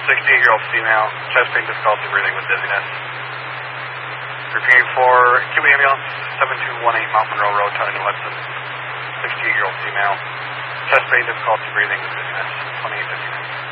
68-year-old female, chest pain, difficulty breathing with dizziness. Repeating for Cuba Ambulance, 7218 Mount Monroe Road, Tony, New Hudson. 68-year-old female, chest pain, difficulty breathing with dizziness, 2859.